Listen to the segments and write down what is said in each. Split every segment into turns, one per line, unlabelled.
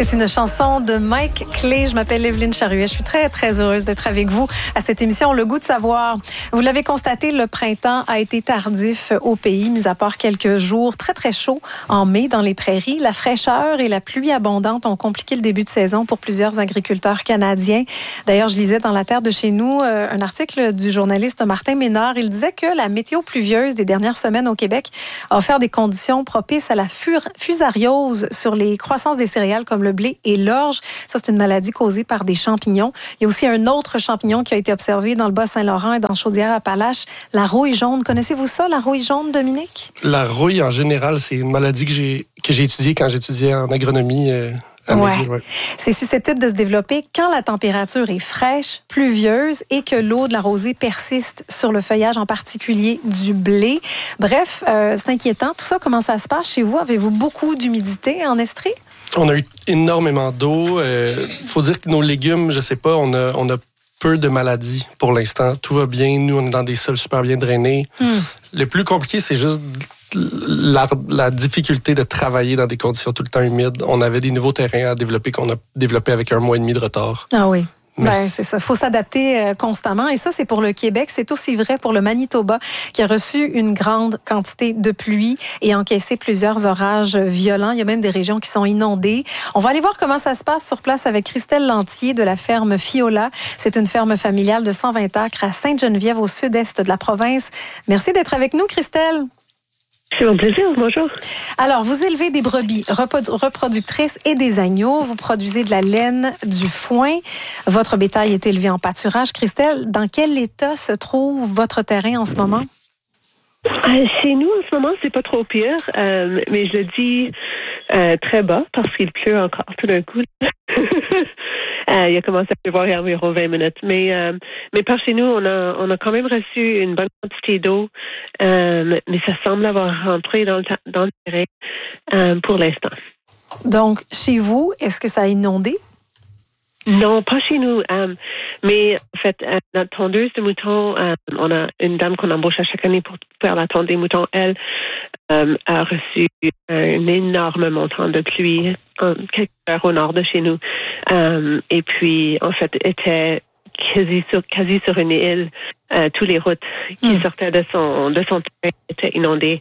C'est une chanson de Mike Clay. Je m'appelle Evelyne Charuet. Je suis très, très heureuse d'être avec vous à cette émission Le goût de savoir. Vous l'avez constaté, le printemps a été tardif au pays, mis à part quelques jours très, très chauds en mai dans les prairies. La fraîcheur et la pluie abondante ont compliqué le début de saison pour plusieurs agriculteurs canadiens. D'ailleurs, je lisais dans La Terre de chez nous un article du journaliste Martin Ménard. Il disait que la météo pluvieuse des dernières semaines au Québec a offert des conditions propices à la fusariose sur les croissances des céréales comme le blé et l'orge. Ça, c'est une maladie causée par des champignons. Il y a aussi un autre champignon qui a été observé dans le Bas-Saint-Laurent et dans Chaudière-Appalaches, la rouille jaune. Connaissez-vous ça, la rouille jaune, Dominique?
La rouille, en général, c'est une maladie que j'ai étudiée quand j'étudiais en agronomie.
Ouais. C'est susceptible de se développer quand la température est fraîche, pluvieuse et que l'eau de la rosée persiste sur le feuillage, en particulier du blé. Bref, c'est inquiétant. Tout ça, comment ça se passe chez vous? Avez-vous beaucoup d'humidité en Estrie?
On a eu énormément d'eau. Faut dire que nos légumes, je sais pas, on a peu de maladies pour l'instant. Tout va bien. Nous, on est dans des sols super bien drainés. Le plus compliqué, c'est juste la difficulté de travailler dans des conditions tout le temps humides. On avait des nouveaux terrains à développer qu'on a développés avec 1 mois et demi de retard.
Ah oui. C'est ça. Il faut s'adapter constamment. Et ça, c'est pour le Québec. C'est aussi vrai pour le Manitoba, qui a reçu une grande quantité de pluie et encaissé plusieurs orages violents. Il y a même des régions qui sont inondées. On va aller voir comment ça se passe sur place avec Christelle Lantier de la ferme Fiola. C'est une ferme familiale de 120 acres à Sainte-Geneviève, au sud-est de la province. Merci d'être avec nous, Christelle.
C'est mon plaisir, bonjour.
Alors, vous élevez des brebis reproductrices et des agneaux. Vous produisez de la laine, du foin. Votre bétail est élevé en pâturage. Christelle, dans quel état se trouve votre terrain en ce moment?
Chez nous, en ce moment, c'est pas trop pire, mais je le dis très bas parce qu'il pleut encore tout d'un coup. Il a commencé à pleuvoir il y a environ 20 minutes. Mais par chez nous, on a quand même reçu une bonne quantité d'eau, mais ça semble avoir rentré dans le terrain pour l'instant.
Donc, chez vous, est-ce que ça a inondé?
Non, pas chez nous. Mais en fait, notre tondeuse de moutons, on a une dame qu'on embauche à chaque année pour faire la tonde des moutons. Elle a reçu un énorme montant de pluie quelques heures au nord de chez nous. Et puis, en fait, était quasi sur une île. Toutes les routes qui sortaient de son terrain étaient inondées.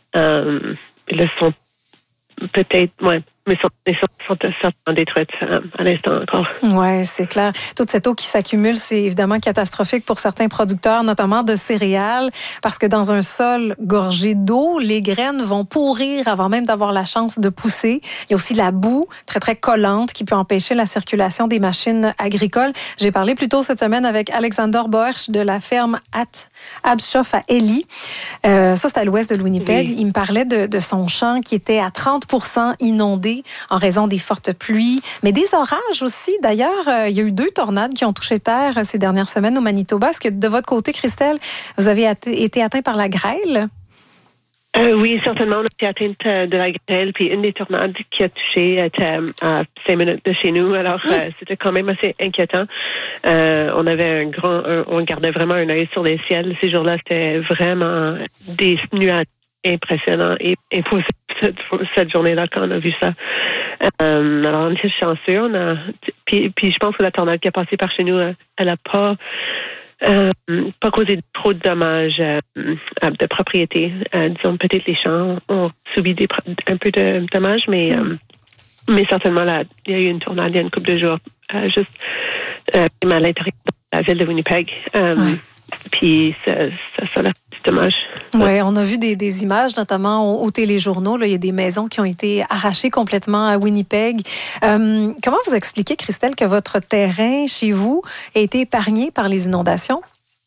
Elles sont peut-être, mais sont certainement détruites à l'instant encore.
Oui, c'est clair. Toute cette eau qui s'accumule, c'est évidemment catastrophique pour certains producteurs, notamment de céréales, parce que dans un sol gorgé d'eau, les graines vont pourrir avant même d'avoir la chance de pousser. Il y a aussi la boue très, très collante qui peut empêcher la circulation des machines agricoles. J'ai parlé plus tôt cette semaine avec Alexander Boersch de la ferme Abschof à Ellie. Ça, c'est à l'ouest de Winnipeg. Oui. Il me parlait de son champ qui était à 30% inondé en raison des fortes pluies, mais des orages aussi. D'ailleurs, il y a eu 2 tornades qui ont touché terre ces dernières semaines au Manitoba. Est-ce que de votre côté, Christelle, vous avez été atteint par la grêle?
Oui, certainement. On a été atteinte de la grêle, puis une des tornades qui a touché était à 5 minutes de chez nous. Alors, c'était quand même assez inquiétant. On avait on gardait vraiment un œil sur les ciels. Ces jours-là, c'était vraiment des nuages impressionnants et impossibles cette journée-là quand on a vu ça. Alors, on était chanceux. Puis je pense que la tornade qui a passé par chez nous, elle n'a pas causé trop de dommages de propriété. Disons, peut-être les champs ont subi un peu de dommages, mais certainement, il y a eu une tornade il y a une couple de jours, juste à l'intérieur de la ville de Winnipeg. Puis ça a l'air dommage.
Oui, on a vu des images, notamment aux téléjournaux. Là, il y a des maisons qui ont été arrachées complètement à Winnipeg. Comment vous expliquez, Christelle, que votre terrain chez vous a été épargné par les inondations?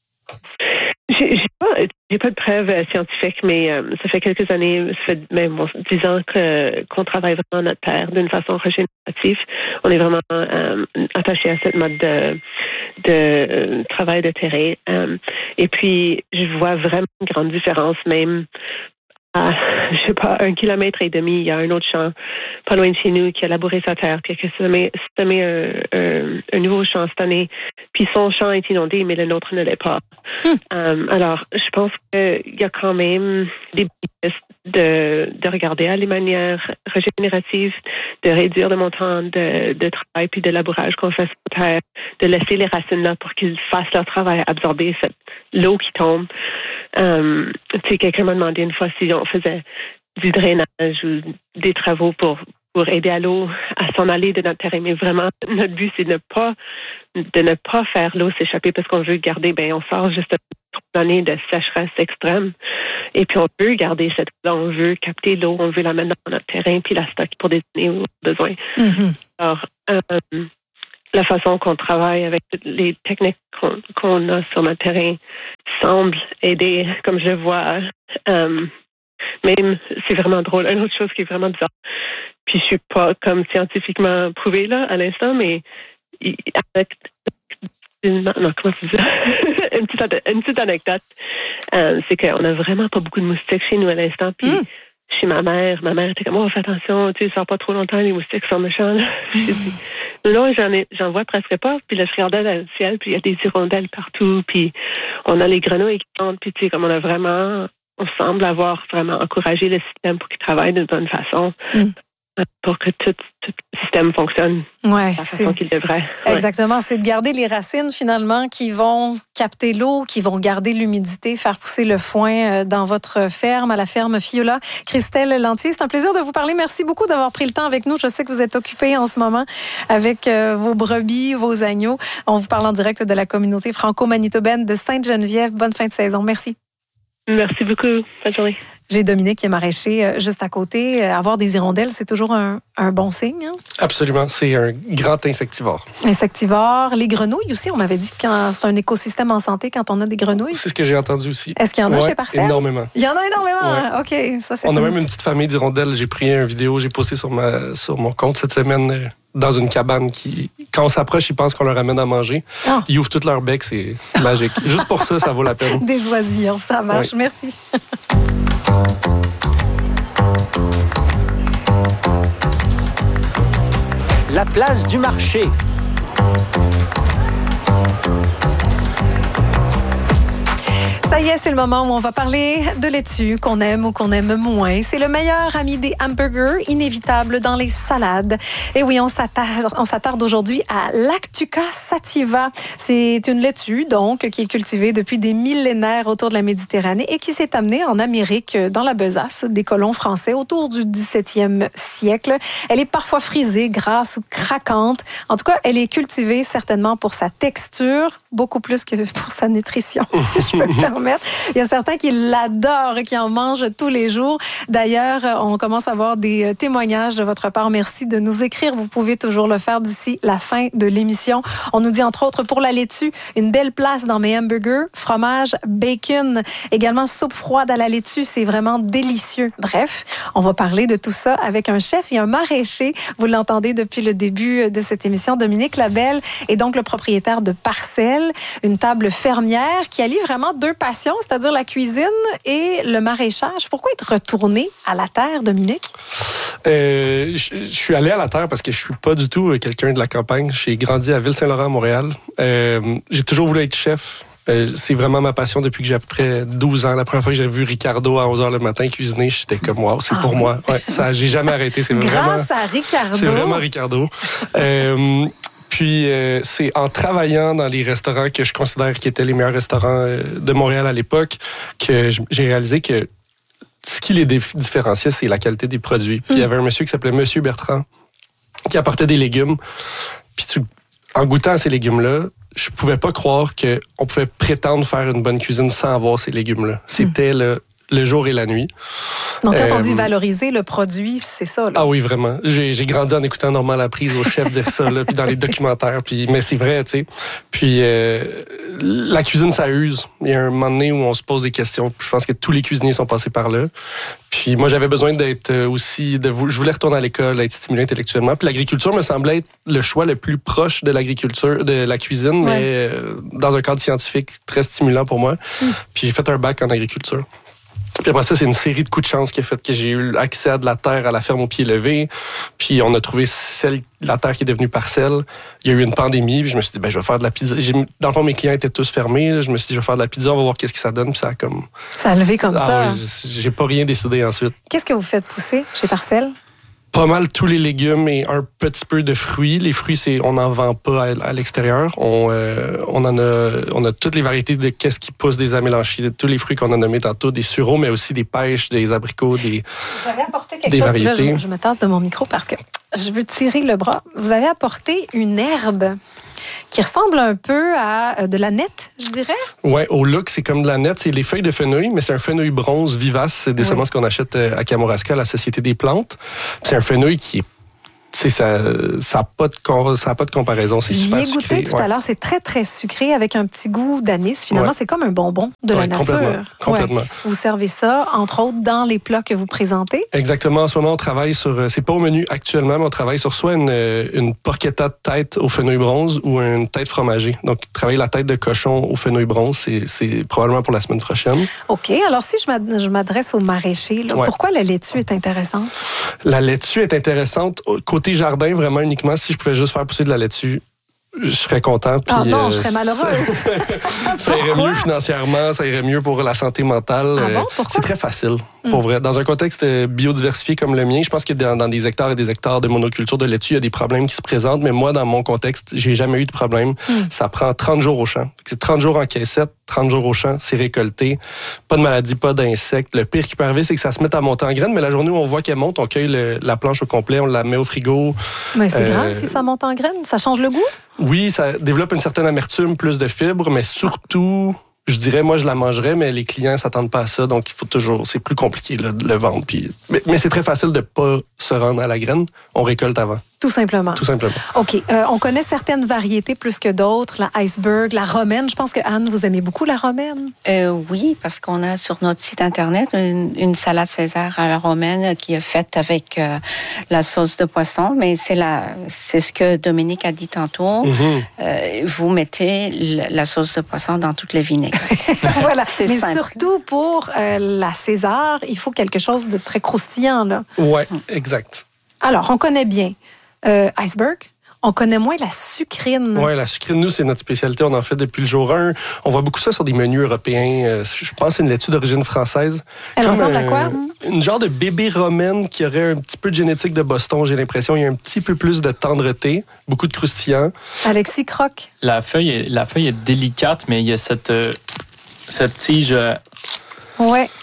J'ai pas de preuves scientifiques, mais ça fait quelques années, ça fait même 10 ans qu'on travaille vraiment notre terre d'une façon régénérative. On est vraiment attaché à cette mode de travail de terrain. Et puis, je vois vraiment une grande différence, même à, je sais pas, 1,5 kilomètre, il y a un autre champ pas loin de chez nous qui a labouré sa terre, puis qui a semé un nouveau champ cette année. Puis son champ est inondé, mais le nôtre ne l'est pas. Alors, je pense qu'il y a quand même des bénéfices de regarder à les manières régénératives, de réduire le montant de travail puis de labourage qu'on fait sur la terre, de laisser les racines là pour qu'ils fassent leur travail, absorber l'eau qui tombe. Quelqu'un m'a demandé une fois si on faisait du drainage ou des travaux pour aider à l'eau à s'en aller de notre terrain. Mais vraiment, notre but, c'est de ne pas faire l'eau s'échapper parce qu'on veut garder, on sort juste une année de sécheresse extrême. Et puis, on veut garder cette eau-là. On veut capter l'eau, on veut la mettre dans notre terrain puis la stocker pour des années où on a besoin. Mm-hmm. Alors, la façon qu'on travaille avec les techniques qu'on a sur notre terrain semble aider, comme je le vois. Même, c'est vraiment drôle. Une autre chose qui est vraiment bizarre. Puis je suis pas comme scientifiquement prouvée là à l'instant, mais avec une petite anecdote, c'est qu'on a vraiment pas beaucoup de moustiques chez nous à l'instant. Puis chez ma mère était comme fais attention, tu sors pas trop longtemps, les moustiques sont méchants. J'ai dit non, j'en vois presque pas. Puis là, je regardais dans le ciel, puis il y a des hirondelles partout, puis on a les grenouilles qui chantent, puis tu sais, comme on semble avoir vraiment encouragé le système pour qu'il travaille d'une bonne façon. Pour que tout le système fonctionne de la façon qu'il devrait.
Exactement. C'est de garder les racines, finalement, qui vont capter l'eau, qui vont garder l'humidité, faire pousser le foin dans votre ferme, à la ferme Fiola. Christelle Lantier, c'est un plaisir de vous parler. Merci beaucoup d'avoir pris le temps avec nous. Je sais que vous êtes occupée en ce moment avec vos brebis, vos agneaux. On vous parle en direct de la communauté franco-manitobaine de Sainte-Geneviève. Bonne fin de saison. Merci.
Merci beaucoup. Bonne journée.
J'ai Dominique qui est maraîcher juste à côté. Avoir des hirondelles, c'est toujours un bon signe. Hein?
Absolument. C'est un grand insectivore.
Insectivore. Les grenouilles aussi, on m'avait dit que c'est un écosystème en santé quand on a des grenouilles.
C'est ce que j'ai entendu aussi.
Est-ce qu'il y en a chez Parcelle?
Énormément.
Il y en a énormément?
Ouais.
OK. Ça, c'est
on a même une petite famille d'hirondelles. J'ai pris une vidéo, j'ai posté sur mon compte cette semaine dans une cabane qui, quand on s'approche, ils pensent qu'on leur amène à manger. Oh. Ils ouvrent tout leur bec, c'est magique. Juste pour ça, ça vaut la peine.
Des oisillons, ça marche. Oui. Merci.
La place du marché.
Ça y est, c'est le moment où on va parler de laitue, qu'on aime ou qu'on aime moins. C'est le meilleur ami des hamburgers, inévitable dans les salades. Et oui, on s'attarde aujourd'hui à Lactuca sativa. C'est une laitue, donc, qui est cultivée depuis des millénaires autour de la Méditerranée et qui s'est amenée en Amérique, dans la besace des colons français autour du 17e siècle. Elle est parfois frisée, grasse ou craquante. En tout cas, elle est cultivée certainement pour sa texture, beaucoup plus que pour sa nutrition, si je peux me permettre. Il y a certains qui l'adorent et qui en mangent tous les jours. D'ailleurs, on commence à avoir des témoignages de votre part. Merci de nous écrire. Vous pouvez toujours le faire d'ici la fin de l'émission. On nous dit entre autres pour la laitue, une belle place dans mes hamburgers, fromage, bacon, également soupe froide à la laitue. C'est vraiment délicieux. Bref, on va parler de tout ça avec un chef et un maraîcher. Vous l'entendez depuis le début de cette émission. Dominique Labelle est donc le propriétaire de Parcelle, une table fermière qui allie vraiment deux passions, c'est-à-dire la cuisine et le maraîchage. Pourquoi être retourné à la terre, Dominique?
Je suis allé à la terre parce que je suis pas du tout quelqu'un de la campagne. J'ai grandi à Ville-Saint-Laurent, à Montréal. J'ai toujours voulu être chef. C'est vraiment ma passion depuis que j'ai à peu près 12 ans. La première fois que j'ai vu Ricardo à 11h le matin cuisiner, j'étais comme wow, c'est pour moi. Ouais, ça, j'ai jamais arrêté. C'est
Grâce à Ricardo.
C'est vraiment Ricardo. Puis, c'est en travaillant dans les restaurants que je considère qui étaient les meilleurs restaurants de Montréal à l'époque que j'ai réalisé que ce qui les différenciait, c'est la qualité des produits. Puis, il y avait un monsieur qui s'appelait Monsieur Bertrand qui apportait des légumes. Puis, en goûtant à ces légumes-là, je pouvais pas croire qu'on pouvait prétendre faire une bonne cuisine sans avoir ces légumes-là. C'était le jour et la nuit.
Donc, quand on dit valoriser le produit, c'est ça, là.
Ah oui, vraiment. J'ai grandi en écoutant Normand Laprise au chef dire ça, là, puis dans les documentaires. Mais c'est vrai, tu sais. Puis, la cuisine, ça use. Il y a un moment donné où on se pose des questions. Je pense que tous les cuisiniers sont passés par là. Puis, moi, j'avais besoin d'être aussi... Je voulais retourner à l'école, être stimulé intellectuellement. Puis, l'agriculture me semblait être le choix le plus proche de l'agriculture, de la cuisine, mais dans un cadre scientifique très stimulant pour moi. Puis, j'ai fait un bac en agriculture. Puis après ça, c'est une série de coups de chance qui a fait que j'ai eu accès à de la terre à la ferme au pied levé. Puis on a trouvé la terre qui est devenue parcelle. Il y a eu une pandémie. Puis je me suis dit, je vais faire de la pizza. Dans le fond, mes clients étaient tous fermés. Là. Je me suis dit, je vais faire de la pizza, on va voir qu'est-ce que ça donne. Puis ça a comme...
Ça a levé comme ça.
Ouais, j'ai pas rien décidé ensuite.
Qu'est-ce que vous faites pousser chez Parcelle?
Pas mal tous les légumes et un petit peu de fruits. Les fruits, on n'en vend pas à l'extérieur. On a toutes les variétés de qu'est-ce qui pousse des amélanchiers, de tous les fruits qu'on a nommés tantôt, des sureaux, mais aussi des pêches, des abricots,
Vous avez apporté quelque
des
chose.
variétés.
Là, je me tasse de mon micro parce que je veux tirer le bras. Vous avez apporté une herbe qui ressemble un peu à de la nette, je dirais.
Oui, au look, c'est comme de la nette. C'est les feuilles de fenouil, mais c'est un fenouil bronze vivace. C'est des semences qu'on achète à Kamouraska, à la Société des plantes. C'est un fenouil qui est... Ça n'a pas de comparaison. C'est super sucré.
J'y ai goûté tout à l'heure. C'est très, très sucré avec un petit goût d'anis. Finalement, c'est comme un bonbon de la nature.
Complètement.
Ouais. Vous servez ça, entre autres, dans les plats que vous présentez?
Exactement. En ce moment, on travaille sur... C'est pas au menu actuellement, mais on travaille sur soit une porchetta de tête au fenouil bronze ou une tête fromagée. Donc, travailler la tête de cochon au fenouil bronze, c'est probablement pour la semaine prochaine.
OK. Alors, si je m'adresse aux maraîchers, pourquoi la laitue est intéressante?
La laitue est intéressante côté jardin, vraiment uniquement. Si je pouvais juste faire pousser de la laitue, je serais content. Puis,
non, je serais malheureuse.
Ça irait mieux financièrement, ça irait mieux pour la santé mentale.
Ah bon? Pourquoi?
C'est très facile, pour vrai. Dans un contexte biodiversifié comme le mien, je pense que dans des hectares et des hectares de monoculture de laitue, il y a des problèmes qui se présentent, mais moi, dans mon contexte, j'ai jamais eu de problème. Ça prend 30 jours au champ. C'est 30 jours en caissette, 30 jours au champ, c'est récolté. Pas de maladie, pas d'insectes. Le pire qui peut arriver, c'est que ça se mette à monter en graines, mais la journée où on voit qu'elle monte, on cueille la planche au complet, on la met au frigo.
Mais c'est grave si ça monte en graines. Ça change le goût?
Oui, ça développe une certaine amertume, plus de fibres, mais surtout, je dirais, moi, je la mangerais, mais les clients ne s'attendent pas à ça, donc il faut toujours, c'est plus compliqué là, de le vendre. Puis, mais c'est très facile de ne pas se rendre à la graine. On récolte avant.
Tout simplement.
Tout simplement.
OK. On connaît certaines variétés plus que d'autres. La iceberg, la romaine. Je pense que, Anne, vous aimez beaucoup la romaine.
Oui, parce qu'on a sur notre site Internet une salade César à la romaine qui est faite avec la sauce de poisson. Mais c'est ce que Dominique a dit tantôt. Vous mettez la sauce de poisson dans toutes les vinaigres.
Voilà. Mais
simple.
surtout pour la César, il faut quelque chose de très croustillant, là.
Oui, exact.
Alors, on connaît bien iceberg. On connaît moins la sucrine.
Oui, la sucrine, nous, c'est notre spécialité. On en fait depuis le jour 1. On voit beaucoup ça sur des menus européens. Je pense que c'est une laitue d'origine française.
Elle ressemble à quoi?
Une genre de bébé romaine qui aurait un petit peu de génétique de Boston, j'ai l'impression. Il y a un petit peu plus de tendreté, beaucoup de croustillant.
Alexis croque.
La feuille est délicate, mais il y a cette tige
Ouais.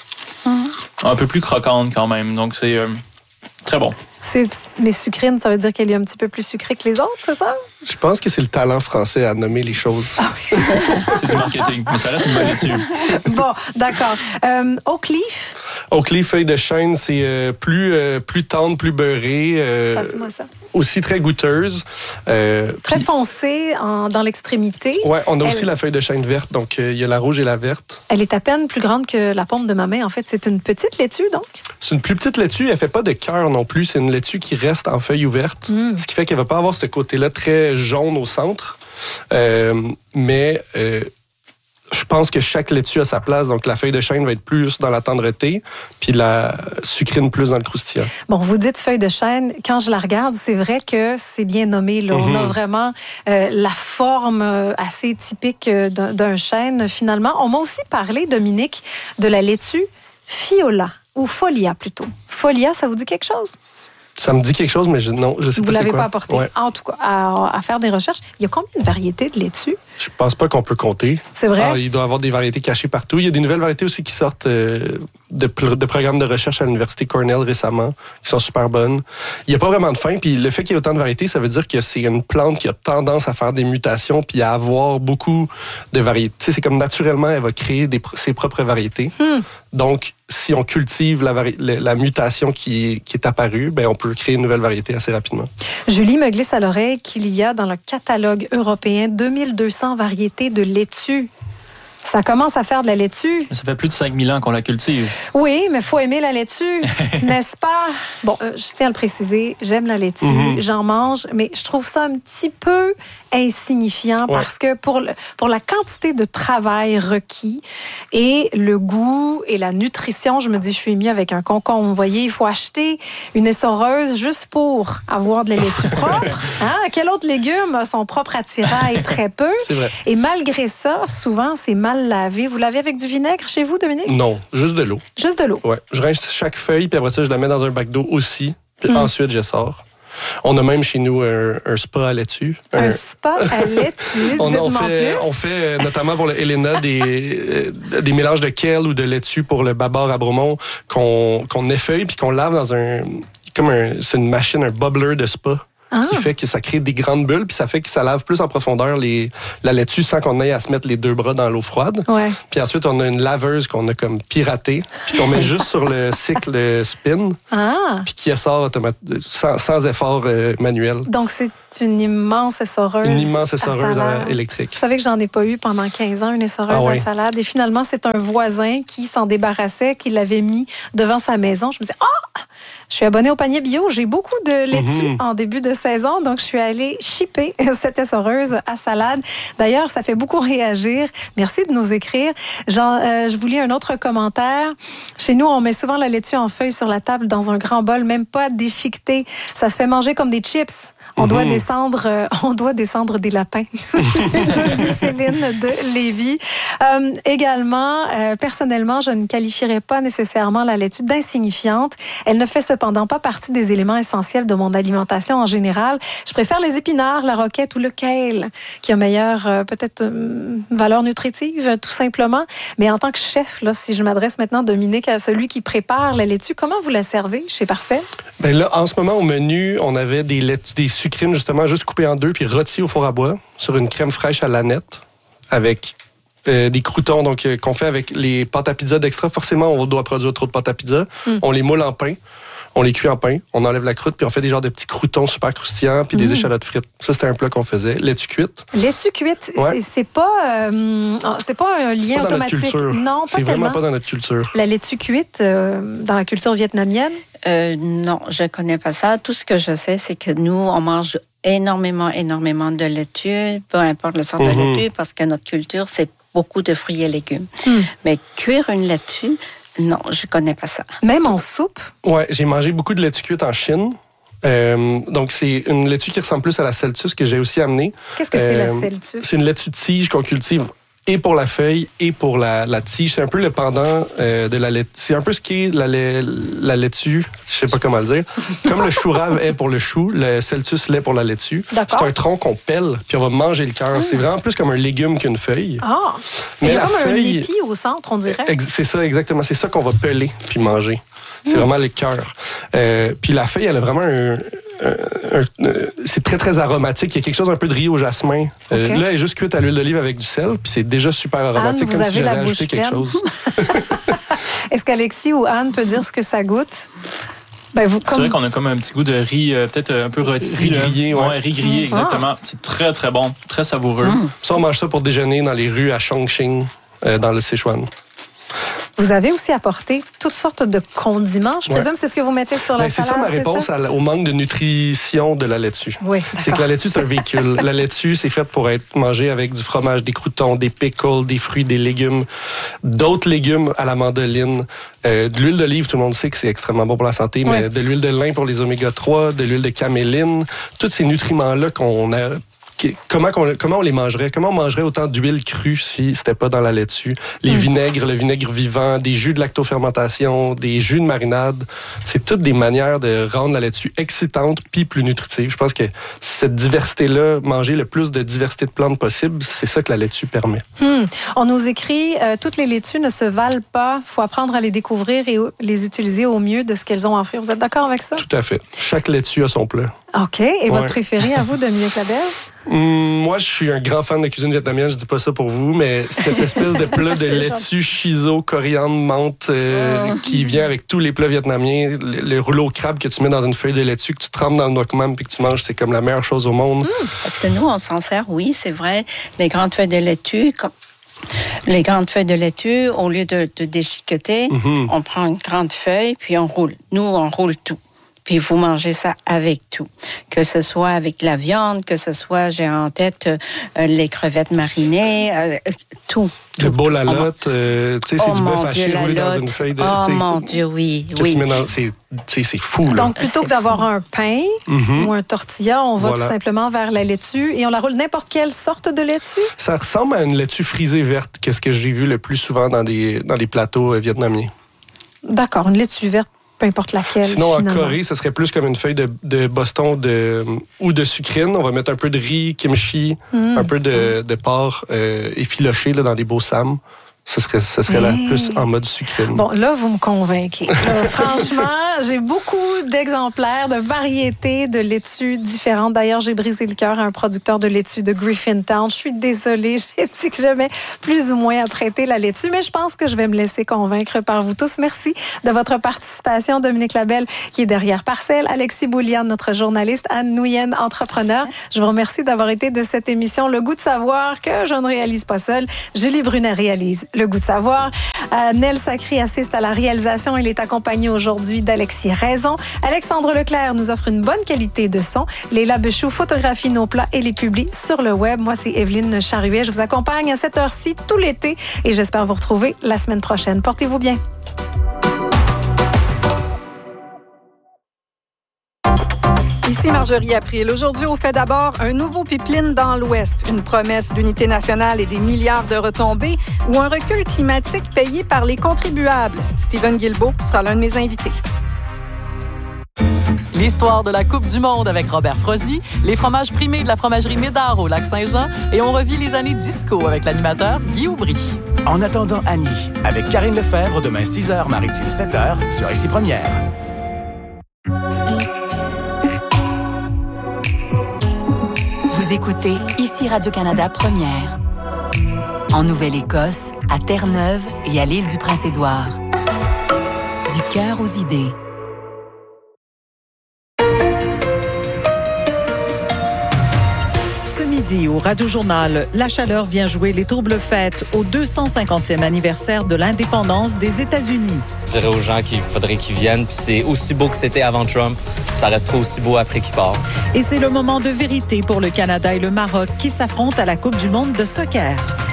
un peu plus croquante quand même. Donc, c'est très bon.
Mais sucrine, ça veut dire qu'elle est un petit peu plus sucrée que les autres, c'est ça?
Je pense que c'est le talent français à nommer les choses.
C'est du marketing, mais ça reste une bonne laitue.
Bon, d'accord. Oak leaf?
Oak leaf, feuille de chêne, c'est plus tendre, plus beurrée.
Passe-moi ça.
Aussi très goûteuse.
Très foncée dans l'extrémité.
Oui, on a aussi la feuille de chêne verte, donc il y a la rouge et la verte.
Elle est à peine plus grande que la paume de ma main. En fait, c'est une petite laitue, donc?
C'est une plus petite laitue, elle fait pas de cœur non plus. C'est une laitue qui reste en feuille ouverte, ce qui fait qu'elle va pas avoir ce côté-là très jaune au centre. Mais je pense que chaque laitue a sa place. Donc, la feuille de chêne va être plus dans la tendreté, puis la sucrine plus dans le croustillant.
Bon, vous dites feuille de chêne. Quand je la regarde, c'est vrai que c'est bien nommé. Là. On a vraiment la forme assez typique d'un chêne, finalement. On m'a aussi parlé, Dominique, de la laitue Fiola, ou Folia plutôt. Folia, ça vous dit quelque chose?
Ça me dit quelque chose, mais non, je sais pas c'est quoi.
Vous l'avez pas apporté.
Ouais.
En tout cas, à faire des recherches. Il y a combien de variétés de laitue?
Je pense pas qu'on peut compter.
C'est vrai?
Il doit y avoir des variétés cachées partout. Il y a des nouvelles variétés aussi qui sortent de programmes de recherche à l'Université Cornell récemment, qui sont super bonnes. Il n'y a pas vraiment de fin, puis le fait qu'il y ait autant de variétés, ça veut dire que c'est une plante qui a tendance à faire des mutations puis à avoir beaucoup de variétés. Tu sais, c'est comme naturellement, elle va créer ses propres variétés. Donc, si on cultive la mutation qui est apparue, ben on peut créer une nouvelle variété assez rapidement.
Julie me glisse à l'oreille qu'il y a dans le catalogue européen 2200 variétés de laitue. Ça commence à faire de la laitue.
Mais ça fait plus de 5000 ans qu'on la cultive.
Oui, mais il faut aimer la laitue, n'est-ce pas? Bon, je tiens à le préciser, j'aime la laitue, j'en mange, mais je trouve ça un petit peu insignifiant parce que pour la quantité de travail requis et le goût et la nutrition, je me dis, je suis émue avec un concombre. Vous voyez, il faut acheter une essoreuse juste pour avoir de la laitue propre. Hein? Quel autre légume a son propre attirail? Très peu.
C'est vrai.
Et malgré ça, souvent, c'est mal lavé. Vous lavez avec du vinaigre chez vous, Dominique?
Non, juste de l'eau.
Juste de l'eau.
Ouais. Je rince chaque feuille, puis après ça, je la mets dans un bac d'eau aussi. Puis ensuite, je sors. On a même chez nous un spa à laitue.
Un spa à laitue, dites-moi plus.
On fait notamment pour le Helena des mélanges de kale ou de laitue pour le Babar à Bromont qu'on effeuille puis qu'on lave dans c'est une machine, un bubbler de spa. Qui fait que ça crée des grandes bulles, puis ça fait que ça lave plus en profondeur la laitue sans qu'on ait à se mettre les 2 bras dans l'eau froide.
Ouais.
Puis ensuite, on a une laveuse qu'on a comme piratée, puis qu'on met juste sur le cycle de spin, puis qui sort sans effort manuel.
Donc, c'est une immense essoreuse.
Une immense essoreuse électrique.
Je savais que j'en ai pas eu pendant 15 ans, une essoreuse à salade. Et finalement, c'est un voisin qui s'en débarrassait, qui l'avait mis devant sa maison. Je me disais, je suis abonnée au panier bio. J'ai beaucoup de laitue en début de saison. Donc, je suis allée shipper cette essoreuse à salade. D'ailleurs, ça fait beaucoup réagir. Merci de nous écrire. Je vous lis un autre commentaire. Chez nous, on met souvent la laitue en feuilles sur la table dans un grand bol, même pas déchiqueté. Ça se fait manger comme des chips. On doit descendre des lapins, dit Céline de Lévis. Également, personnellement, je ne qualifierais pas nécessairement la laitue d'insignifiante. Elle ne fait cependant pas partie des éléments essentiels de mon alimentation en général. Je préfère les épinards, la roquette ou le kale, qui a meilleure, peut-être, valeur nutritive, tout simplement. Mais en tant que chef, là, si je m'adresse maintenant, Dominique, à celui qui prépare la laitue, comment vous la servez chez Parcelle?
Ben là, en ce moment, au menu, on avait des sucrines, justement, juste coupées en 2 puis rôties au four à bois sur une crème fraîche à l'aneth avec des croûtons qu'on fait avec les pâtes à pizza d'Extra. Forcément, on doit produire trop de pâtes à pizza. On les moule en pain. On les cuit en pain, on enlève la croûte, puis on fait des genres de petits croûtons super croustillants, puis des échalotes frites. Ça, c'était un plat qu'on faisait. Laitue cuite.
Laitue cuite, c'est pas un lien automatique. Non, pas
c'est
tellement.
Vraiment pas dans notre culture.
La laitue cuite, dans la culture vietnamienne?
Non, je connais pas ça. Tout ce que je sais, c'est que nous, on mange énormément de laitue, peu importe le sort de laitue, parce que notre culture, c'est beaucoup de fruits et légumes. Mais cuire une laitue, non, je connais pas ça.
Même en soupe?
Ouais, j'ai mangé beaucoup de laitue cuite en Chine. Donc, c'est une laitue qui ressemble plus à la Celtus que j'ai aussi amenée.
Qu'est-ce que c'est la Celtus?
C'est une laitue de tige qu'on cultive et pour la feuille et pour la tige. C'est un peu le pendant de la laitue. C'est un peu ce qu'est la laitue, je sais pas comment le dire. Comme le chou rave est pour le chou, le Celtus l'est pour la laitue.
D'accord.
C'est un tronc qu'on pèle, puis on va manger le cœur. C'est vraiment plus comme un légume qu'une feuille.
Ah! Mais il y a comme un épi au centre, on dirait.
C'est ça, exactement. C'est ça qu'on va peler puis manger. C'est vraiment le cœur. Puis la feuille, elle a vraiment c'est très, très aromatique. Il y a quelque chose un peu de riz au jasmin. Là, elle est juste cuite à l'huile d'olive avec du sel, puis c'est déjà super aromatique,
Anne,
comme si j'avais ajouté quelque chose.
Est-ce qu'Alexis ou Anne peut dire ce que ça goûte?
C'est vrai qu'on a comme un petit goût de riz, peut-être un peu rôti.
Riz grillé,
ouais. Riz grillé, exactement. C'est très, très bon, très savoureux.
Ça, on mange ça pour déjeuner dans les rues à Chongqing, dans le Sichuan.
Vous avez aussi apporté toutes sortes de condiments. Je présume que c'est ce que vous mettez sur la salade.
C'est ça ma réponse au manque de nutrition de la laitue.
Oui,
c'est que la laitue, c'est un véhicule. La laitue, c'est faite pour être mangée avec du fromage, des croûtons, des pickles, des fruits, des légumes, d'autres légumes à la mandoline. De l'huile d'olive, tout le monde sait que c'est extrêmement bon pour la santé, mais de l'huile de lin pour les oméga 3, de l'huile de caméline, tous ces nutriments-là qu'on a. Comment on les mangerait? Comment on mangerait autant d'huile crue si c'était pas dans la laitue? Les vinaigres, le vinaigre vivant, des jus de lactofermentation, des jus de marinade, c'est toutes des manières de rendre la laitue excitante puis plus nutritive. Je pense que cette diversité-là, manger le plus de diversité de plantes possible, c'est ça que la laitue permet.
On nous écrit, toutes les laitues ne se valent pas. Il faut apprendre à les découvrir et les utiliser au mieux de ce qu'elles ont à offrir. Vous êtes d'accord avec ça?
Tout à fait. Chaque laitue a son plat.
OK. Et votre préféré à vous, Dominique Labelle?
Moi, je suis un grand fan de cuisine vietnamienne. Je dis pas ça pour vous, mais cette espèce de plat de laitue, shiso, coriandre, menthe qui vient avec tous les plats vietnamiens. Le rouleau au crabe que tu mets dans une feuille de laitue, que tu trempes dans le nuoc mam puis que tu manges, c'est comme la meilleure chose au monde.
Parce que nous, on s'en sert, oui, c'est vrai. Les grandes feuilles de laitue, Les grandes feuilles de laitue, au lieu de déchiqueter, on prend une grande feuille, puis on roule. Nous, on roule tout. Puis vous mangez ça avec tout. Que ce soit avec la viande, que ce soit, j'ai en tête, les crevettes marinées, tout.
Le beau la lotte, tu sais, c'est du bœuf haché roulé dans une feuille de...
Oh mon Dieu, oui.
C'est fou, là.
Donc, plutôt que d'avoir un pain ou un tortilla, on va tout simplement vers la laitue et on la roule n'importe quelle sorte de laitue?
Ça ressemble à une laitue frisée verte, qu'est-ce que j'ai vu le plus souvent dans les plateaux vietnamiens.
D'accord, une laitue verte. Peu importe laquelle.
Sinon,
finalement.
en Corée, ce serait plus comme une feuille de Boston ou de sucrine. On va mettre un peu de riz, kimchi, un peu de porc effiloché là, dans des beaux sam. Ce serait là plus en mode sucrine.
Bon, là, vous me convainquez. Franchement, j'ai beaucoup d'exemplaires, de variétés de laitues différentes. D'ailleurs, j'ai brisé le cœur à un producteur de laitue de Griffintown. Je suis désolée, j'ai dit que j'aimais plus ou moins apprêter la laitue, mais je pense que je vais me laisser convaincre par vous tous. Merci de votre participation. Dominique Labelle, qui est derrière Parcelle, Alexis Boulian, notre journaliste, Anne Nouyen, entrepreneur. Je vous remercie d'avoir été de cette émission Le Goût de savoir que je ne réalise pas seule. Julie Brunet réalise Le Goût de savoir. Nel Sacré assiste à la réalisation. Il est accompagné aujourd'hui d'Alexis Raison. Alexandre Leclerc nous offre une bonne qualité de son. Léla Bechou photographie nos plats et les publie sur le web. Moi, c'est Evelyne Charruet. Je vous accompagne à cette heure-ci tout l'été et j'espère vous retrouver la semaine prochaine. Portez-vous bien.
Ici Marjorie April. Aujourd'hui, on fait d'abord un nouveau pipeline dans l'Ouest, une promesse d'unité nationale et des milliards de retombées ou un recul climatique payé par les contribuables. Steven Guilbeault sera l'un de mes invités.
L'histoire de la Coupe du Monde avec Robert Frozy, les fromages primés de la fromagerie Médard au Lac-Saint-Jean et on revit les années disco avec l'animateur Guy Aubry.
En attendant Annie, avec Karine Lefebvre, demain 6h, Maritime 7h, sur Ici Première.
Vous écoutez Ici Radio-Canada Première. En Nouvelle-Écosse, à Terre-Neuve et à l'île du Prince-Édouard. Du cœur aux idées.
Ce midi, au Radio-Journal, La Chaleur vient jouer les troubles fêtes au 250e anniversaire de l'indépendance des États-Unis.
Je dirais aux gens qu'il faudrait qu'ils viennent, puis c'est aussi beau que c'était avant Trump, ça restera aussi beau après qu'il part.
Et c'est le moment de vérité pour le Canada et le Maroc qui s'affrontent à la Coupe du monde de soccer.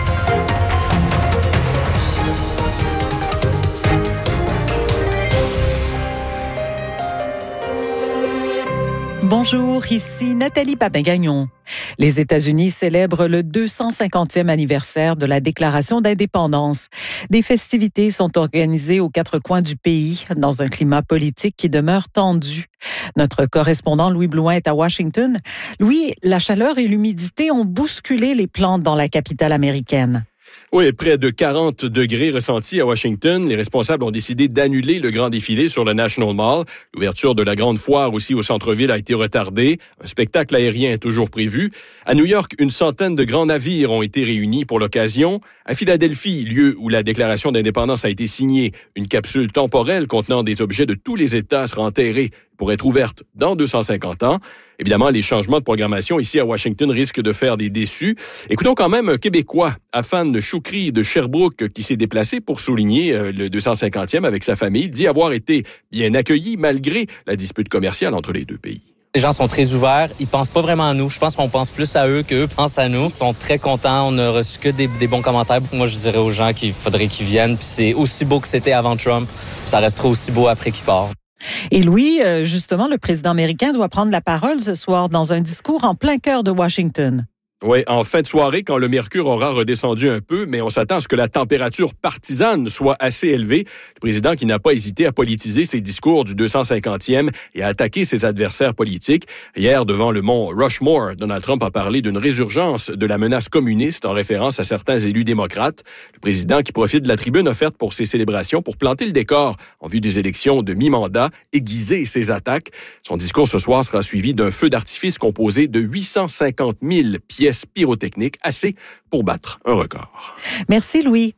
Bonjour, ici Nathalie Papin-Gagnon. Les États-Unis célèbrent le 250e anniversaire de la Déclaration d'indépendance. Des festivités sont organisées aux quatre coins du pays, dans un climat politique qui demeure tendu. Notre correspondant Louis Blouin est à Washington. Louis, la chaleur et l'humidité ont bousculé les plantes dans la capitale américaine.
Oui, près de 40 degrés ressentis à Washington. Les responsables ont décidé d'annuler le grand défilé sur le National Mall. L'ouverture de la grande foire aussi au centre-ville a été retardée. Un spectacle aérien est toujours prévu. À New York, une centaine de grands navires ont été réunis pour l'occasion. À Philadelphie, lieu où la déclaration d'indépendance a été signée, une capsule temporelle contenant des objets de tous les États sera enterrée pour être ouverte dans 250 ans. Évidemment, les changements de programmation ici à Washington risquent de faire des déçus. Écoutons quand même un Québécois, Afan Choukri de Sherbrooke, qui s'est déplacé pour souligner le 250e avec sa famille. Il dit avoir été bien accueilli malgré la dispute commerciale entre les deux pays.
Les gens sont très ouverts, ils pensent pas vraiment à nous. Je pense qu'on pense plus à eux qu'eux pensent à nous. Ils sont très contents, on n'a reçu que des bons commentaires. Moi, je dirais aux gens qu'il faudrait qu'ils viennent, puis c'est aussi beau que c'était avant Trump, ça restera aussi beau après qu'il part.
Et Louis, justement, le président américain doit prendre la parole ce soir dans un discours en plein cœur de Washington.
Oui, en fin de soirée, quand le mercure aura redescendu un peu, mais on s'attend à ce que la température partisane soit assez élevée. Le président qui n'a pas hésité à politiser ses discours du 250e et à attaquer ses adversaires politiques. Hier, devant le mont Rushmore, Donald Trump a parlé d'une résurgence de la menace communiste en référence à certains élus démocrates. Le président qui profite de la tribune offerte pour ses célébrations pour planter le décor en vue des élections de mi-mandat, aiguiser ses attaques. Son discours ce soir sera suivi d'un feu d'artifice composé de 850 000 pièces pyrotechniques, assez pour battre un record.
Merci, Louis.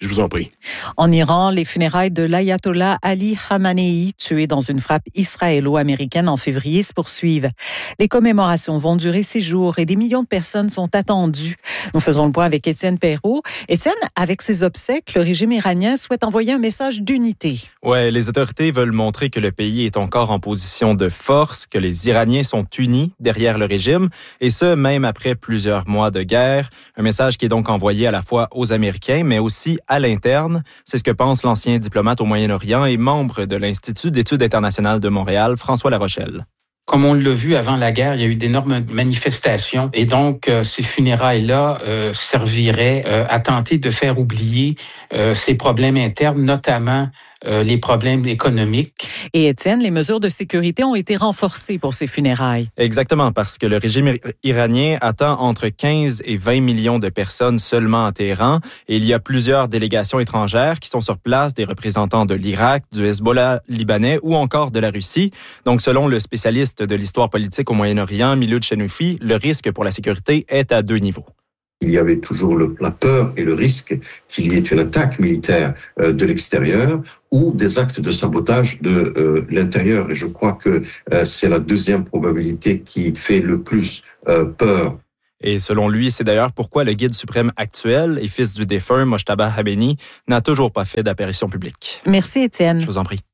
Je vous en prie.
En Iran, les funérailles de l'ayatollah Ali Khamenei, tué dans une frappe israélo-américaine en février, se poursuivent. Les commémorations vont durer 6 jours et des millions de personnes sont attendues. Nous faisons le point avec Étienne Perrault. Étienne, avec ses obsèques, le régime iranien souhaite envoyer un message d'unité.
Ouais, les autorités veulent montrer que le pays est encore en position de force, que les Iraniens sont unis derrière le régime, et ce, même après plusieurs mois de guerre. Un message qui est donc envoyé à la fois aux Américains, mais aussi à l'interne. C'est ce que pense l'ancien diplomate au Moyen-Orient et membre de l'Institut d'études internationales de Montréal, François Larochelle.
Comme on l'a vu avant la guerre, il y a eu d'énormes manifestations et donc ces funérailles-là serviraient à tenter de faire oublier ces problèmes internes, notamment les problèmes économiques.
Et Étienne, les mesures de sécurité ont été renforcées pour ces funérailles.
Exactement, parce que le régime iranien attend entre 15 et 20 millions de personnes seulement à Téhéran. Et il y a plusieurs délégations étrangères qui sont sur place, des représentants de l'Irak, du Hezbollah libanais ou encore de la Russie. Donc, selon le spécialiste de l'histoire politique au Moyen-Orient, Miloud Chenoufi, le risque pour la sécurité est à 2 niveaux.
Il y avait toujours la peur et le risque qu'il y ait une attaque militaire de l'extérieur ou des actes de sabotage de l'intérieur. Et je crois que c'est la deuxième probabilité qui fait le plus peur.
Et selon lui, c'est d'ailleurs pourquoi le guide suprême actuel et fils du défunt, Mojtaba Habeni, n'a toujours pas fait d'apparition publique.
Merci, Étienne.
Je vous en prie.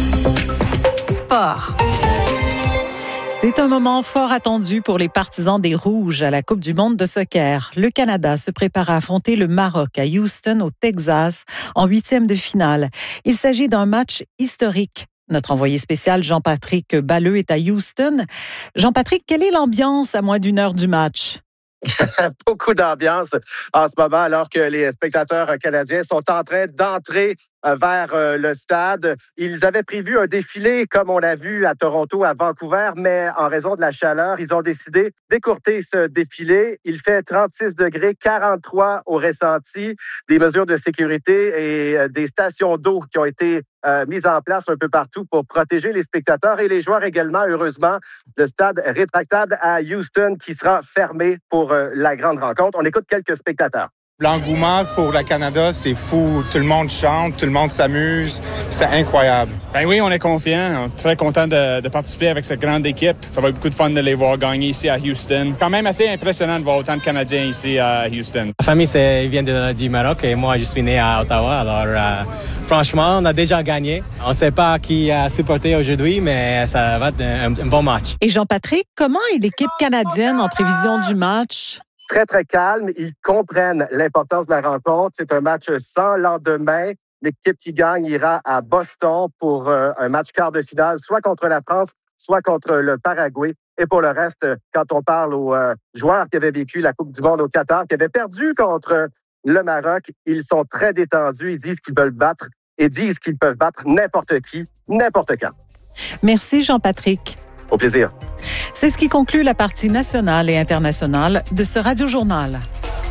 Sport.
C'est un moment fort attendu pour les partisans des Rouges à la Coupe du monde de soccer. Le Canada se prépare à affronter le Maroc à Houston, au Texas, en 8e de finale. Il s'agit d'un match historique. Notre envoyé spécial Jean-Patrick Balleux est à Houston. Jean-Patrick, quelle est l'ambiance à moins d'1 heure du match?
Beaucoup d'ambiance en ce moment alors que les spectateurs canadiens sont en train d'entrer vers le stade. Ils avaient prévu un défilé comme on l'a vu à Toronto, à Vancouver, mais en raison de la chaleur, ils ont décidé d'écourter ce défilé. Il fait 36 degrés, 43 au ressenti, des mesures de sécurité et des stations d'eau qui ont été mises en place un peu partout pour protéger les spectateurs et les joueurs également. Heureusement, le stade rétractable à Houston qui sera fermé pour la grande rencontre. On écoute quelques spectateurs.
L'engouement pour le Canada, c'est fou. Tout le monde chante, tout le monde s'amuse. C'est incroyable.
Ben oui, on est confiants. On est très content de participer avec cette grande équipe. Ça va être beaucoup de fun de les voir gagner ici à Houston. Quand même assez impressionnant de voir autant de Canadiens ici à Houston.
Ma famille vient du Maroc et moi, je suis né à Ottawa. Alors, franchement, on a déjà gagné. On ne sait pas qui a supporté aujourd'hui, mais ça va être un bon match.
Et Jean-Patrick, comment est l'équipe canadienne en prévision du match?
Très, très calme. Ils comprennent l'importance de la rencontre. C'est un match sans lendemain. L'équipe qui gagne ira à Boston pour un match quart de finale, soit contre la France, soit contre le Paraguay. Et pour le reste, quand on parle aux joueurs qui avaient vécu la Coupe du monde au Qatar, qui avaient perdu contre le Maroc, ils sont très détendus. Ils disent qu'ils veulent battre et disent qu'ils peuvent battre n'importe qui, n'importe quand.
Merci Jean-Patrick.
Au plaisir.
C'est ce qui conclut la partie nationale et internationale de ce Radio-Journal.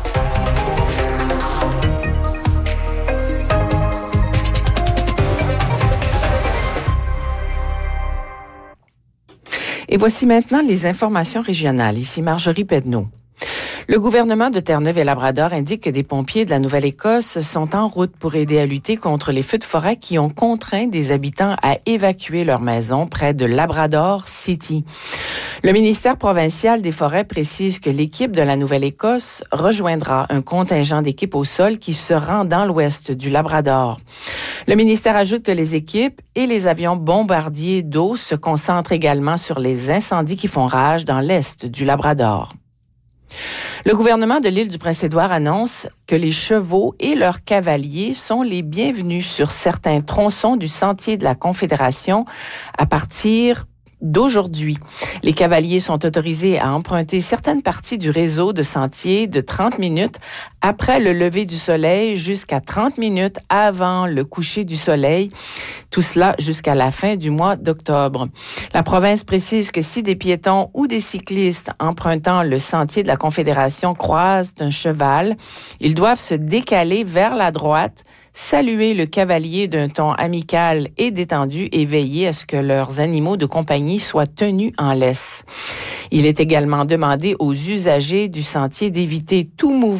Et voici maintenant les informations régionales. Ici Marjorie Pedneau. Le gouvernement de Terre-Neuve-et-Labrador indique que des pompiers de la Nouvelle-Écosse sont en route pour aider à lutter contre les feux de forêt qui ont contraint des habitants à évacuer leur maison près de Labrador City. Le ministère provincial des Forêts précise que l'équipe de la Nouvelle-Écosse rejoindra un contingent d'équipes au sol qui se rend dans l'ouest du Labrador. Le ministère ajoute que les équipes et les avions bombardiers d'eau se concentrent également sur les incendies qui font rage dans l'est du Labrador. Le gouvernement de l'île du Prince-Édouard annonce que les chevaux et leurs cavaliers sont les bienvenus sur certains tronçons du Sentier de la Confédération à partir d'aujourd'hui. Les cavaliers sont autorisés à emprunter certaines parties du réseau de sentiers de 30 minutes après le lever du soleil jusqu'à 30 minutes avant le coucher du soleil. Tout cela jusqu'à la fin du mois d'octobre. La province précise que si des piétons ou des cyclistes empruntant le sentier de la Confédération croisent un cheval, ils doivent se décaler vers la droite, saluer le cavalier d'un ton amical et détendu et veiller à ce que leurs animaux de compagnie soient tenus en laisse. Il est également demandé aux usagers du sentier d'éviter tout mouvement brusque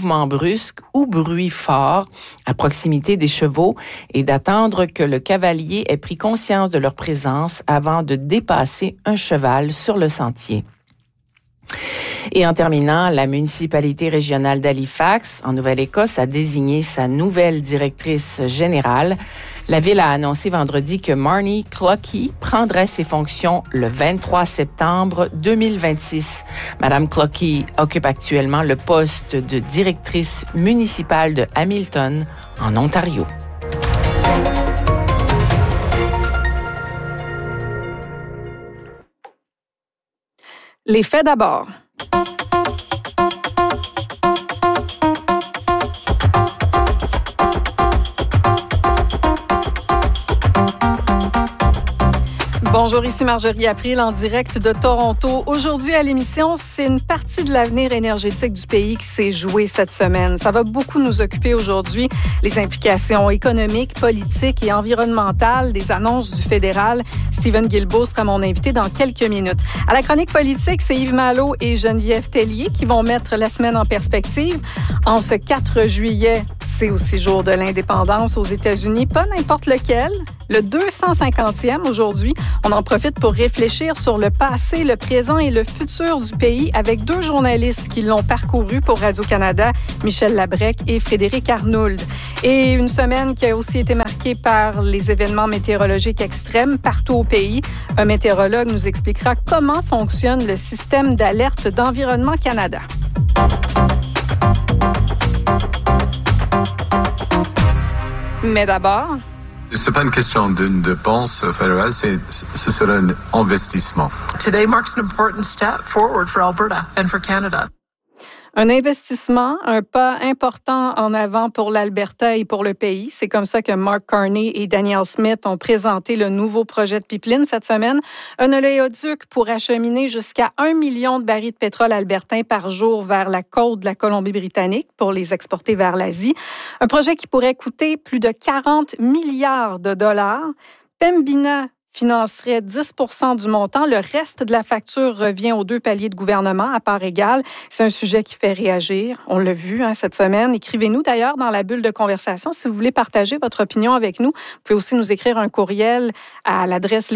brusque ou bruit fort à proximité des chevaux et d'attendre que le cavalier ait pris conscience de leur présence avant de dépasser un cheval sur le sentier. Et en terminant, la municipalité régionale d'Halifax, en Nouvelle-Écosse, a désigné sa nouvelle directrice générale. La ville a annoncé vendredi que Marnie Cluckey prendrait ses fonctions le 23 septembre 2026. Madame Cluckey occupe actuellement le poste de directrice municipale de Hamilton, en Ontario.
Les faits d'abord. Bonjour, ici Marjorie April en direct de Toronto. Aujourd'hui à l'émission, c'est une partie de l'avenir énergétique du pays qui s'est jouée cette semaine. Ça va beaucoup nous occuper aujourd'hui, les implications économiques, politiques et environnementales des annonces du fédéral. Stephen Guilbeault sera mon invité dans quelques minutes. À la chronique politique, c'est Yves Malo et Geneviève Tellier qui vont mettre la semaine en perspective. En ce 4 juillet, c'est aussi jour de l'indépendance aux États-Unis, pas n'importe lequel. Le 250e aujourd'hui. On en profite pour réfléchir sur le passé, le présent et le futur du pays avec 2 journalistes qui l'ont parcouru pour Radio-Canada, Michel Labrec et Frédéric Arnould. Et une semaine qui a aussi été marquée par les événements météorologiques extrêmes partout au pays. Un météorologue nous expliquera comment fonctionne le système d'alerte d'Environnement Canada. Mais d'abord...
Ce n'est pas une question d'une dépense fédérale, ce sera un investissement.
Today marks an important step forward for Alberta and for Canada.
Un investissement, un pas important en avant pour l'Alberta et pour le pays. C'est comme ça que Mark Carney et Danielle Smith ont présenté le nouveau projet de pipeline cette semaine. Un oléoduc pour acheminer jusqu'à 1 million de barils de pétrole albertain par jour vers la côte de la Colombie-Britannique pour les exporter vers l'Asie. Un projet qui pourrait coûter plus de 40 milliards de dollars. Pembina financerait 10 % du montant. Le reste de la facture revient aux 2 paliers de gouvernement à part égale. C'est un sujet qui fait réagir. On l'a vu cette semaine. Écrivez-nous d'ailleurs dans la bulle de conversation si vous voulez partager votre opinion avec nous. Vous pouvez aussi nous écrire un courriel à l'adresse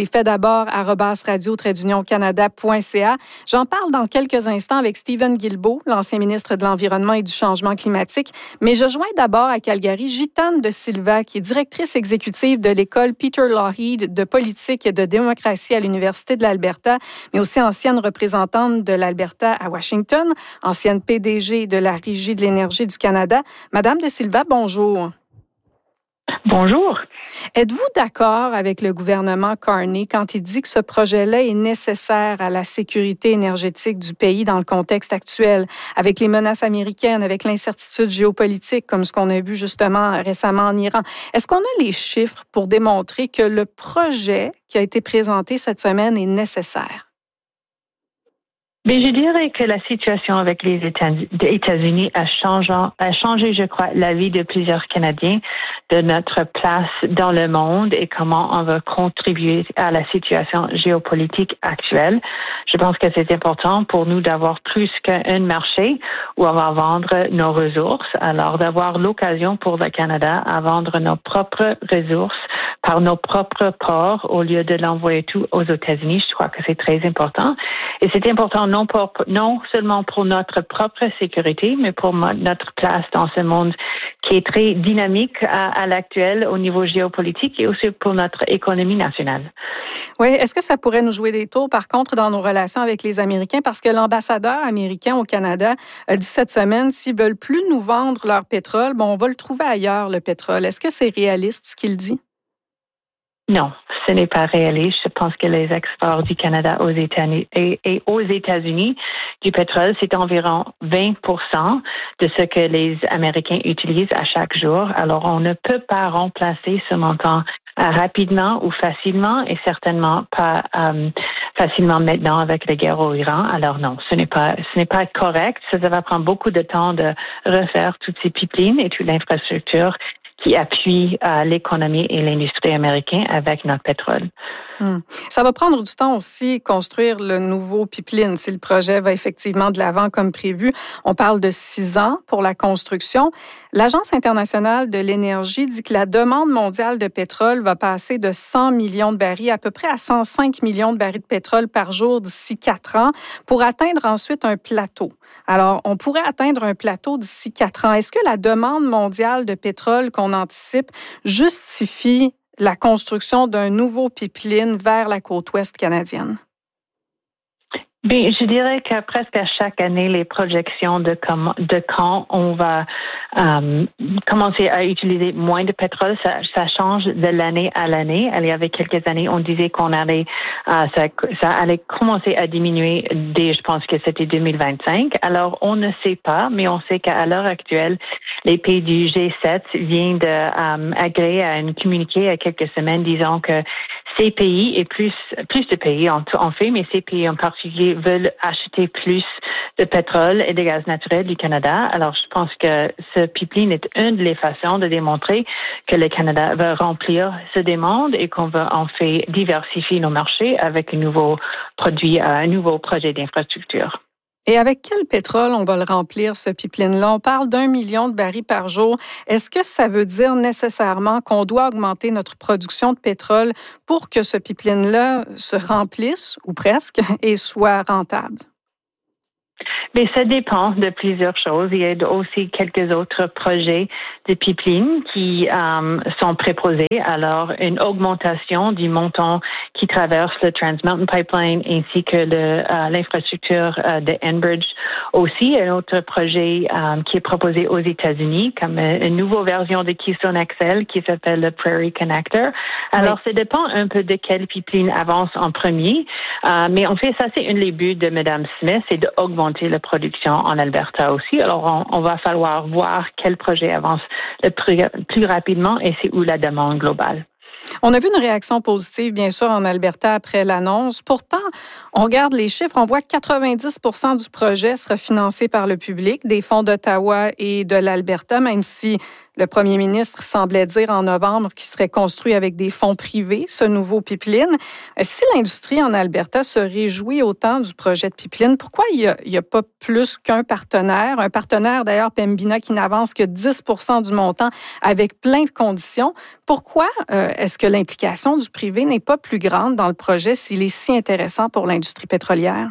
lesfaitsdabord@radio-canada.ca. J'en parle dans quelques instants avec Stephen Guilbeault, l'ancien ministre de l'Environnement et du Changement climatique. Mais je joins d'abord à Calgary Gitane de Silva, qui est directrice exécutive de l'école Peter Lougheed de politique et de démocratie à l'Université de l'Alberta, mais aussi ancienne représentante de l'Alberta à Washington, ancienne PDG de la Régie de l'énergie du Canada. Madame de Silva, bonjour.
Bonjour.
Êtes-vous d'accord avec le gouvernement Carney quand il dit que ce projet-là est nécessaire à la sécurité énergétique du pays dans le contexte actuel, avec les menaces américaines, avec l'incertitude géopolitique, comme ce qu'on a vu justement récemment en Iran? Est-ce qu'on a les chiffres pour démontrer que le projet qui a été présenté cette semaine est nécessaire?
Mais je dirais que la situation avec les États-Unis a changé, je crois, la vie de plusieurs Canadiens, de notre place dans le monde et comment on va contribuer à la situation géopolitique actuelle. Je pense que c'est important pour nous d'avoir plus qu'un marché où on va vendre nos ressources. Alors, d'avoir l'occasion pour le Canada à vendre nos propres ressources par nos propres ports au lieu de l'envoyer tout aux États-Unis. Je crois que c'est très important. Et c'est important non seulement pour notre propre sécurité, mais pour notre place dans ce monde qui est très dynamique à l'actuel au niveau géopolitique et aussi pour notre économie nationale.
Oui, est-ce que ça pourrait nous jouer des tours, par contre, dans nos relations avec les Américains? Parce que l'ambassadeur américain au Canada a dit cette semaine, s'ils veulent plus nous vendre leur pétrole, on va le trouver ailleurs, le pétrole. Est-ce que c'est réaliste, ce qu'il dit?
Non, ce n'est pas réaliste. Je pense que les exports du Canada aux États-Unis et aux États-Unis du pétrole, c'est environ 20% de ce que les Américains utilisent à chaque jour. Alors, on ne peut pas remplacer ce montant rapidement ou facilement et certainement pas facilement maintenant avec la guerre au Iran. Alors non, ce n'est pas correct. Ça va prendre beaucoup de temps de refaire toutes ces pipelines et toute l'infrastructure qui appuie l'économie et l'industrie américaine avec notre pétrole.
Ça va prendre du temps aussi construire le nouveau pipeline si le projet va effectivement de l'avant comme prévu. On parle de 6 ans pour la construction. L'Agence internationale de l'énergie dit que la demande mondiale de pétrole va passer de 100 millions de barils à peu près à 105 millions de barils de pétrole par jour d'ici 4 ans pour atteindre ensuite un plateau. Alors, on pourrait atteindre un plateau d'ici 4 ans. Est-ce que la demande mondiale de pétrole qu'on anticipe justifie la construction d'un nouveau pipeline vers la côte ouest canadienne?
Bien, je dirais que presque à chaque année, les projections de quand on va commencer à utiliser moins de pétrole, ça change de l'année à l'année. Il y avait quelques années, on disait qu'on allait, ça allait commencer à diminuer dès, je pense que c'était 2025. Alors, on ne sait pas, mais on sait qu'à l'heure actuelle, les pays du G7 viennent d'agréer à un communiqué il y a quelques semaines disant que ces pays et plus de pays en fait, mais ces pays en particulier veulent acheter plus de pétrole et de gaz naturel du Canada. Alors, je pense que ce pipeline est une des façons de démontrer que le Canada va remplir cette demande et qu'on va en fait diversifier nos marchés avec un nouveau projet d'infrastructure.
Et avec quel pétrole on va le remplir, ce pipeline-là? On parle d'1 million de barils par jour. Est-ce que ça veut dire nécessairement qu'on doit augmenter notre production de pétrole pour que ce pipeline-là se remplisse, ou presque, et soit rentable?
Mais ça dépend de plusieurs choses. Il y a aussi quelques autres projets de pipeline qui sont préposés. Alors, une augmentation du montant qui traverse le Trans Mountain Pipeline ainsi que l'infrastructure de Enbridge aussi. Un autre projet qui est proposé aux États-Unis comme une nouvelle version de Keystone XL qui s'appelle le Prairie Connector. Alors, ça dépend un peu de quel pipeline avance en premier. Mais en fait, ça, c'est un des buts de Mme Smith, c'est d'augmenter la production en Alberta aussi. Alors, on va falloir voir quel projet avance le plus rapidement et c'est où la demande globale.
On a vu une réaction positive, bien sûr, en Alberta après l'annonce. Pourtant, on regarde les chiffres, on voit que 90% du projet sera financé par le public, des fonds d'Ottawa et de l'Alberta, même si le premier ministre semblait dire en novembre qu'il serait construit avec des fonds privés, ce nouveau pipeline. Si l'industrie en Alberta se réjouit autant du projet de pipeline, pourquoi il n'y a pas plus qu'un partenaire? Un partenaire, d'ailleurs, Pembina, qui n'avance que 10% du montant avec plein de conditions. Pourquoi est-ce que l'implication du privé n'est pas plus grande dans le projet s'il est si intéressant pour l'industrie pétrolière?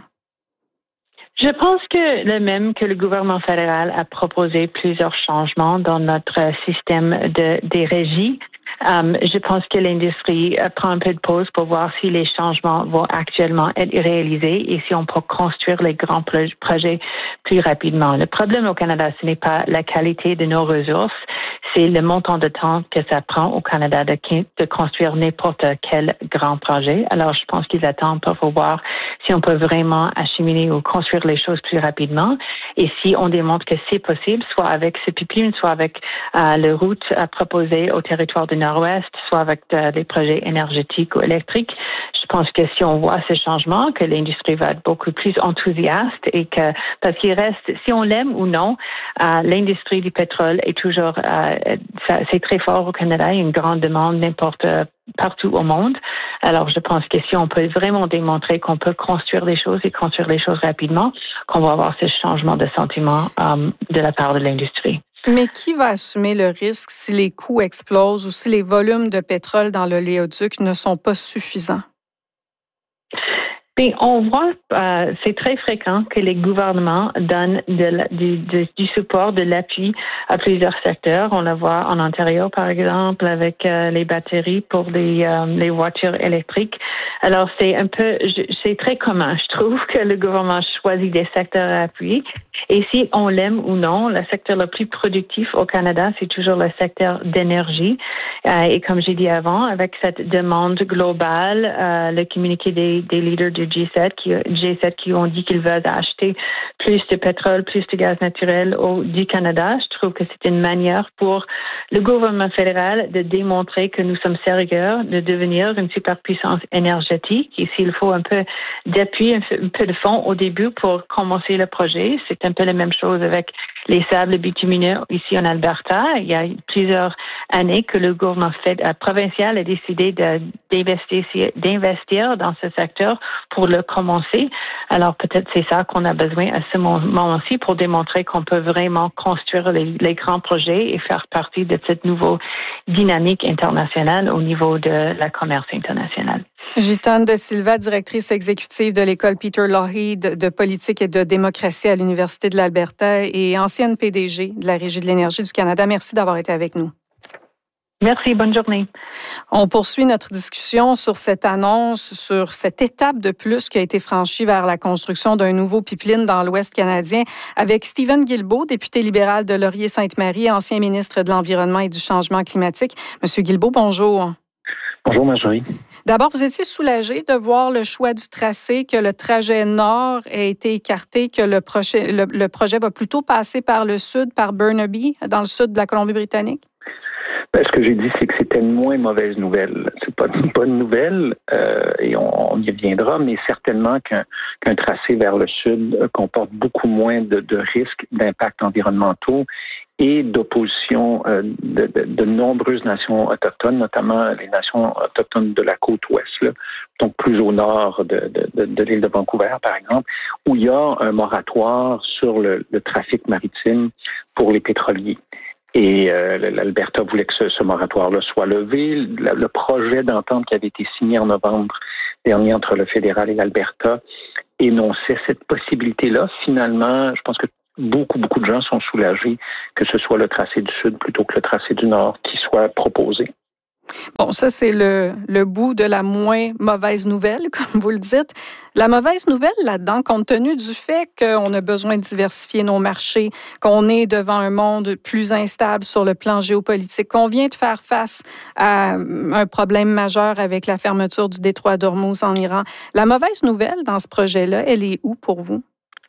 Je pense que le gouvernement fédéral a proposé plusieurs changements dans notre système des régies. Je pense que l'industrie prend un peu de pause pour voir si les changements vont actuellement être réalisés et si on peut construire les grands projets plus rapidement. Le problème au Canada, ce n'est pas la qualité de nos ressources, c'est le montant de temps que ça prend au Canada de construire n'importe quel grand projet. Alors, je pense qu'ils attendent pour voir si on peut vraiment acheminer ou construire les choses plus rapidement. Et si on démontre que c'est possible, soit avec ce pipeline, soit avec les routes proposées au territoire du Nord-Ouest, soit avec des projets énergétiques ou électriques, je pense que si on voit ces changements, que l'industrie va être beaucoup plus enthousiaste et que, parce qu'il reste, si on l'aime ou non, l'industrie du pétrole est toujours, c'est très fort au Canada. Il y a une grande demande partout au monde. Alors, je pense que si on peut vraiment démontrer qu'on peut construire les choses et construire les choses rapidement, qu'on va avoir ce changement de sentiment de la part de l'industrie.
Mais qui va assumer le risque si les coûts explosent ou si les volumes de pétrole dans l'oléoduc ne sont pas suffisants?
Bien, on voit, c'est très fréquent que les gouvernements donnent du support, de l'appui à plusieurs secteurs. On le voit en Ontario, par exemple, avec les batteries pour les voitures électriques. Alors, c'est très commun, je trouve, que le gouvernement choisit des secteurs à appuyer. Et si on l'aime ou non, le secteur le plus productif au Canada, c'est toujours le secteur d'énergie. Et comme j'ai dit avant, avec cette demande globale, le communiqué des leaders du G7 qui ont dit qu'ils veulent acheter plus de pétrole, plus de gaz naturel du Canada, je trouve que c'est une manière pour le gouvernement fédéral de démontrer que nous sommes sérieux de devenir une superpuissance énergétique. Et s'il faut un peu d'appui, un peu de fonds au début pour commencer le projet, c'est un peu la même chose avec les sables bitumineux ici en Alberta. Il y a plusieurs années que le gouvernement provincial a décidé d'investir dans ce secteur pour le commencer. Alors peut-être c'est ça qu'on a besoin à ce moment-ci pour démontrer qu'on peut vraiment construire les grands projets et faire partie de cette nouvelle dynamique internationale au niveau de la commerce international.
Gitane de Silva, directrice exécutive de l'école Peter Lougheed de politique et de démocratie à l'Université de l'Alberta et ancienne PDG de la Régie de l'énergie du Canada. Merci d'avoir été avec nous.
Merci, bonne journée.
On poursuit notre discussion sur cette annonce, sur cette étape de plus qui a été franchie vers la construction d'un nouveau pipeline dans l'Ouest canadien avec Stephen Guilbeault, député libéral de Laurier-Sainte-Marie, ancien ministre de l'Environnement et du Changement climatique. Monsieur Guilbeault, bonjour.
Bonjour Marjorie.
D'abord, vous étiez soulagé de voir le choix du tracé, que le trajet nord a été écarté, que le projet va plutôt passer par le sud, par Burnaby, dans le sud de la Colombie-Britannique?
Ce que j'ai dit, c'est que c'était une moins mauvaise nouvelle. C'est pas une bonne nouvelle et on y viendra, mais certainement qu'un tracé vers le sud comporte beaucoup moins de risques d'impacts environnementaux et d'opposition de nombreuses nations autochtones, notamment les nations autochtones de la côte ouest, là, donc plus au nord de l'île de Vancouver, par exemple, où il y a un moratoire sur le trafic maritime pour les pétroliers. Et l'Alberta voulait que ce moratoire-là soit levé. Le projet d'entente qui avait été signé en novembre dernier entre le fédéral et l'Alberta énonçait cette possibilité-là. Finalement, je pense que beaucoup de gens sont soulagés que ce soit le tracé du sud plutôt que le tracé du nord qui soit proposé.
Bon, ça, c'est le bout de la moins mauvaise nouvelle, comme vous le dites. La mauvaise nouvelle là-dedans, compte tenu du fait qu'on a besoin de diversifier nos marchés, qu'on est devant un monde plus instable sur le plan géopolitique, qu'on vient de faire face à un problème majeur avec la fermeture du détroit d'Ormuz en Iran. La mauvaise nouvelle dans ce projet-là, elle est où pour vous?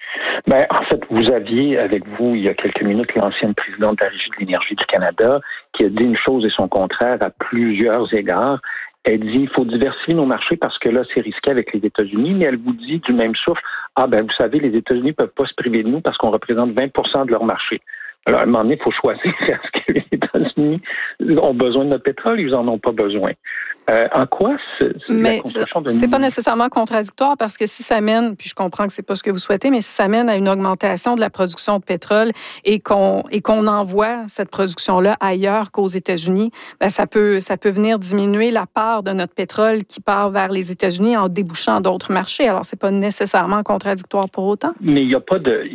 En fait, vous aviez avec vous, il y a quelques minutes, l'ancienne présidente de la Régie de l'énergie du Canada qui a dit une chose et son contraire à plusieurs égards. Elle dit il faut diversifier nos marchés parce que là, c'est risqué avec les États-Unis, mais elle vous dit du même souffle, vous savez, les États-Unis ne peuvent pas se priver de nous parce qu'on représente 20% de leur marché. Alors, à un moment donné, il faut choisir est-ce que les États-Unis ont besoin de notre pétrole ou ils n'en ont pas besoin. En quoi
mais c'est pas nécessairement contradictoire parce que si ça mène, puis je comprends que c'est pas ce que vous souhaitez, mais si ça mène à une augmentation de la production de pétrole et qu'on envoie cette production-là ailleurs qu'aux États-Unis, ça peut venir diminuer la part de notre pétrole qui part vers les États-Unis en débouchant d'autres marchés. Alors c'est pas nécessairement contradictoire pour autant.
Mais il n'y a pas de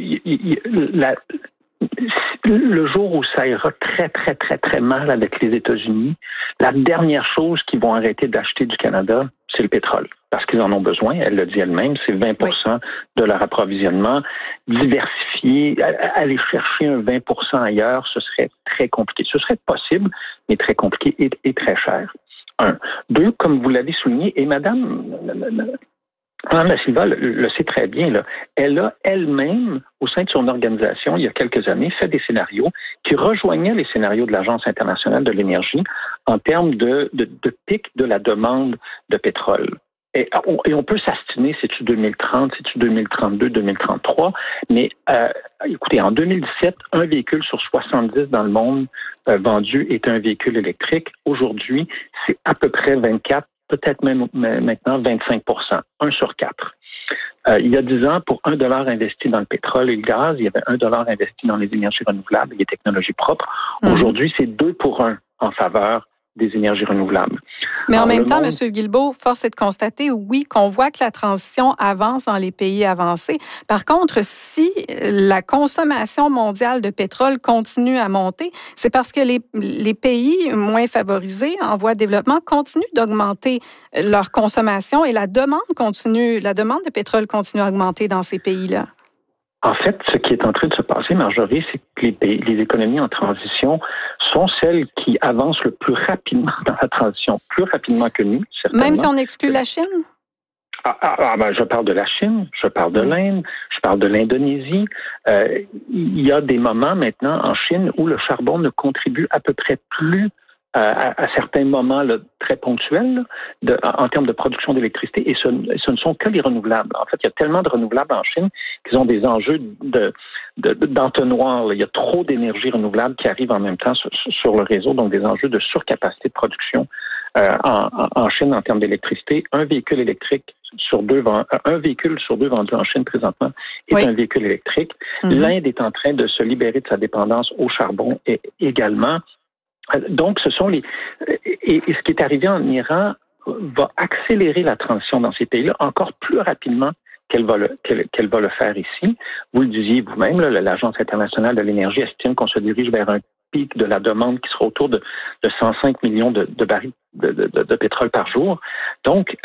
le jour où ça ira très, très, très, très mal avec les États-Unis, la dernière chose qu'ils vont arrêter d'acheter du Canada, c'est le pétrole. Parce qu'ils en ont besoin, elle le dit elle-même, c'est 20% de leur approvisionnement. Diversifier, aller chercher un 20% ailleurs, ce serait très compliqué. Ce serait possible, mais très compliqué et très cher. 1. 2, comme vous l'avez souligné, et Madame Silva le sait très bien, là. Elle a elle-même, au sein de son organisation, il y a quelques années, fait des scénarios qui rejoignaient les scénarios de l'Agence internationale de l'énergie en termes de pic de la demande de pétrole. Et on peut s'astiner, c'est-tu 2030, c'est-tu 2032, 2033, mais écoutez, en 2017, un véhicule sur 70 dans le monde vendu est un véhicule électrique. Aujourd'hui, c'est à peu près 24, peut-être même maintenant 25%, 1 sur 4. Il y a 10 ans, pour $1 investi dans le pétrole et le gaz, il y avait $1 investi dans les énergies renouvelables et les technologies propres. Aujourd'hui, c'est 2 pour 1 en faveur des énergies renouvelables.
Mais en même temps, M. Guilbeault, force est de constater, oui, qu'on voit que la transition avance dans les pays avancés. Par contre, si la consommation mondiale de pétrole continue à monter, c'est parce que les pays moins favorisés en voie de développement continuent d'augmenter leur consommation et la demande de pétrole continue à augmenter dans ces pays-là.
En fait, ce qui est en train de se passer, Marjorie, c'est que les économies en transition sont celles qui avancent le plus rapidement dans la transition, plus rapidement que nous, certainement.
Même si on exclut la Chine?
Je parle de la Chine, je parle de l'Inde, je parle de l'Indonésie. Il y a des moments maintenant en Chine où le charbon ne contribue à peu près plus à certains moments là, très ponctuels en termes de production d'électricité, et ce ne sont que les renouvelables. En fait, il y a tellement de renouvelables en Chine qu'ils ont des enjeux d'entonnoir. Il y a trop d'énergie renouvelable qui arrive en même temps sur le réseau, donc des enjeux de surcapacité de production en Chine en termes d'électricité. Un véhicule sur deux vendus en Chine présentement est un véhicule électrique. L'Inde est en train de se libérer de sa dépendance au charbon également. Donc, ce sont et ce qui est arrivé en Iran va accélérer la transition dans ces pays-là encore plus rapidement qu'elle va le faire ici. Vous le disiez vous-même, là, l'Agence internationale de l'énergie estime qu'on se dirige vers un pic de la demande qui sera autour de 105 millions de barils de pétrole par jour. Donc,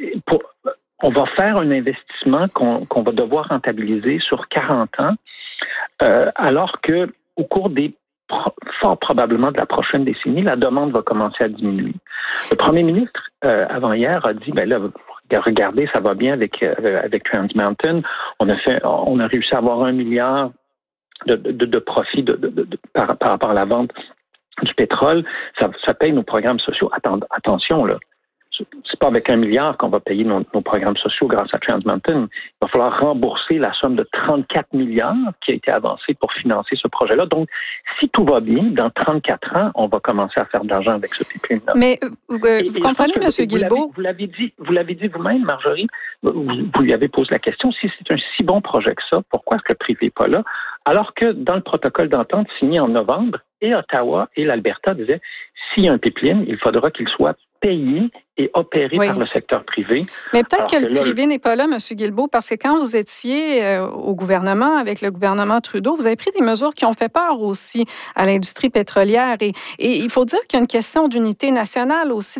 on va faire un investissement qu'on va devoir rentabiliser sur 40 ans, alors que au cours fort probablement de la prochaine décennie, la demande va commencer à diminuer. Le premier ministre, avant-hier, a dit, ben là, regardez, ça va bien avec Trans Mountain. On a réussi à avoir 1 milliard de profit par rapport à la vente du pétrole. Ça paye nos programmes sociaux. Attention, là. C'est pas avec 1 milliard qu'on va payer nos programmes sociaux grâce à Trans Mountain. Il va falloir rembourser la somme de 34 milliards qui a été avancée pour financer ce projet-là. Donc, si tout va bien, dans 34 ans, on va commencer à faire de l'argent avec ce pipeline-là.
Mais vous comprenez, M. Guilbeault?
Vous l'avez dit vous-même, Marjorie. Vous lui avez posé la question. Si c'est un si bon projet que ça, pourquoi est-ce que le privé n'est pas là? Alors que dans le protocole d'entente signé en novembre, et Ottawa et l'Alberta disaient, s'il y a un pipeline, il faudra qu'il soit payé et opéré par le secteur privé.
Mais peut-être que le privé n'est pas là, M. Guilbeault, parce que quand vous étiez au gouvernement, avec le gouvernement Trudeau, vous avez pris des mesures qui ont fait peur aussi à l'industrie pétrolière. Et il faut dire qu'il y a une question d'unité nationale aussi